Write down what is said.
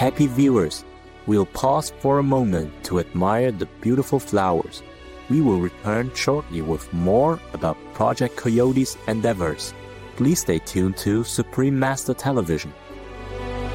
Happy viewers, we'll pause for a moment to admire the beautiful flowers. We will return shortly with more about Project Coyote's endeavors. Please stay tuned to Supreme Master Television.